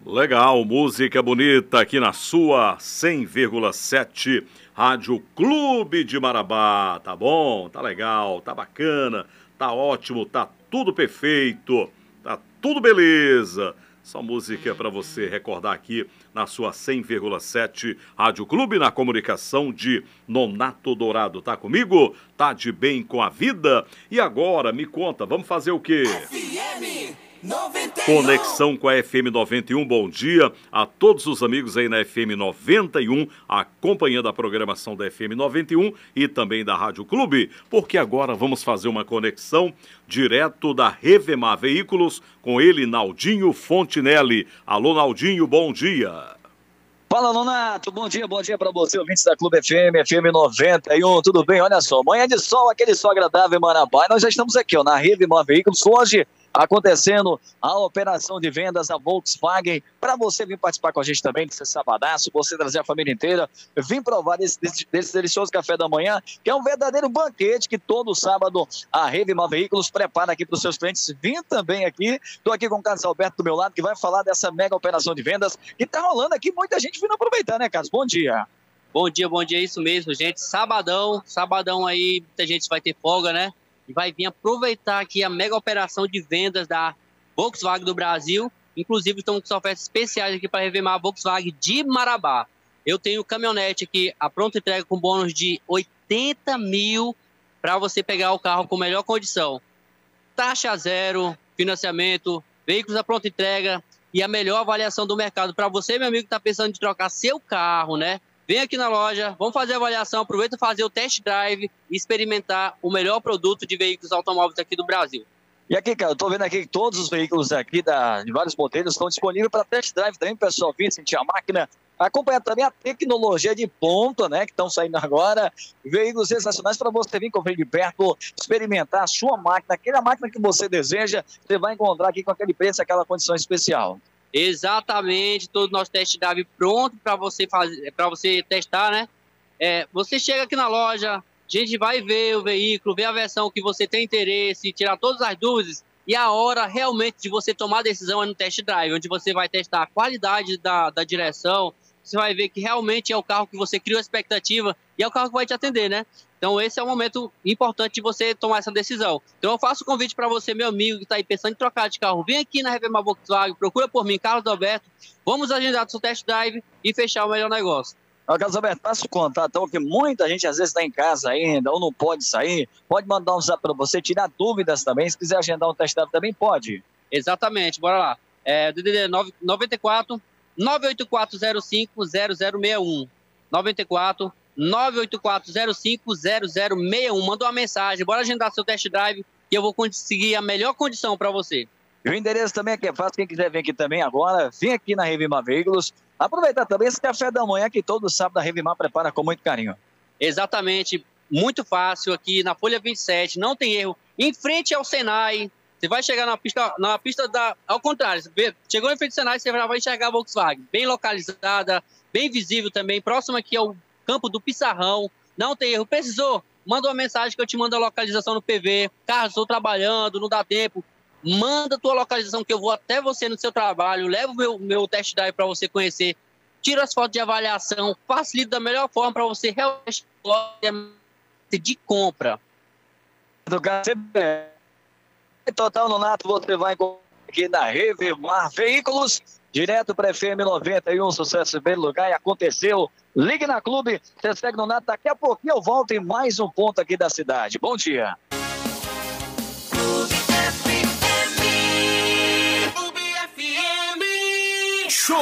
Legal, música bonita aqui na sua 100,7 Rádio Clube de Marabá. Tá bom, tá legal, tá bacana, tá ótimo, tá tudo perfeito, tá tudo beleza. Só música para você recordar aqui na sua 100,7 Rádio Clube, na comunicação de Nonato Dourado. Tá comigo? Tá de bem com a vida? E agora, me conta, vamos fazer o quê? FM 91. Conexão com a FM 91, bom dia a todos os amigos aí na FM 91, acompanhando a programação da FM 91 e também da Rádio Clube, porque agora vamos fazer uma conexão direto da Revemar Veículos com ele, Naldinho Fontinelli. Alô, Naldinho, bom dia. Fala, Nonato, bom dia para você, ouvintes da Clube FM 91, tudo bem? Olha só, manhã de sol, aquele sol agradável em Marabá, e nós já estamos aqui, ó, na Revemar Veículos, hoje acontecendo a operação de vendas da Volkswagen, para você vir participar com a gente também desse sabadaço, você trazer a família inteira, vir provar desse delicioso café da manhã, que é um verdadeiro banquete que todo sábado a Revemar Veículos prepara aqui para os seus clientes. Vim também aqui, estou aqui com o Carlos Alberto do meu lado, que vai falar dessa mega operação de vendas que está rolando aqui, muita gente vindo aproveitar, né, Carlos? Bom dia. Bom dia, é isso mesmo, gente. Sabadão aí, muita gente vai ter folga, né? E vai vir aproveitar aqui a mega operação de vendas da Volkswagen do Brasil. Inclusive, estamos com ofertas especiais aqui para Revemar a Volkswagen de Marabá. Eu tenho caminhonete aqui, a pronta entrega com bônus de 80 mil para você pegar o carro com melhor condição. Taxa zero, financiamento, veículos à pronta entrega e a melhor avaliação do mercado. Para você, meu amigo, que está pensando em trocar seu carro, né? Vem aqui na loja, vamos fazer a avaliação, aproveita fazer o test drive e experimentar o melhor produto de veículos automóveis aqui do Brasil. E aqui, cara, eu tô vendo aqui que todos os veículos aqui de vários modelos estão disponíveis para test drive também, pessoal, vir sentir a máquina, acompanhar também a tecnologia de ponta, né, que estão saindo agora, veículos sensacionais para você vir conferir de perto, experimentar a sua máquina, aquela máquina que você deseja, você vai encontrar aqui com aquele preço, aquela condição especial. Exatamente, todo o nosso test drive pronto para você fazer, para você testar, né? Você chega aqui na loja, a gente vai ver o veículo, ver a versão que você tem interesse, tirar todas as dúvidas, e a hora realmente de você tomar a decisão é no test drive, onde você vai testar a qualidade da direção, você vai ver que realmente é o carro que você criou a expectativa e é o carro que vai te atender, né? Então esse é o momento importante de você tomar essa decisão. Então eu faço o convite para você, meu amigo, que está aí pensando em trocar de carro. Vem aqui na Revemar Volkswagen, procura por mim, Carlos Alberto. Vamos agendar o seu test drive e fechar o melhor negócio. Carlos Alberto, passo o contato, então, que muita gente às vezes está em casa ainda ou não pode sair, pode mandar um zap para você, tirar dúvidas também, se quiser agendar um test drive também pode. Exatamente, bora lá. DDD 94 984050061 94 984050061. Manda uma mensagem, bora agendar seu test drive que eu vou conseguir a melhor condição para você. E o endereço também aqui é fácil, quem quiser vir aqui também agora, vem aqui na Revemar Veículos, aproveitar também esse café da manhã que todo sábado a Revemar prepara com muito carinho. Exatamente, muito fácil aqui na Folha 27, não tem erro, em frente ao Senai. Você vai chegar na pista ao contrário, chegou em frente ao Senai, você já vai enxergar a Volkswagen, bem localizada, bem visível também, próximo aqui ao campo do Pissarrão, não tem erro. Precisou? Manda uma mensagem que eu te mando a localização no PV. Carlos, estou trabalhando, não dá tempo. Manda a tua localização que eu vou até você no seu trabalho, levo o meu test drive para você conhecer, tiro as fotos de avaliação, facilito da melhor forma para você realmente de compra. Total, Nonato, você vai aqui na Revemar Veículos, direto para FM 91, sucesso em primeiro lugar, e aconteceu. Ligue na Clube, você segue Nonato, daqui a pouquinho eu volto em mais um ponto aqui da cidade. Bom dia.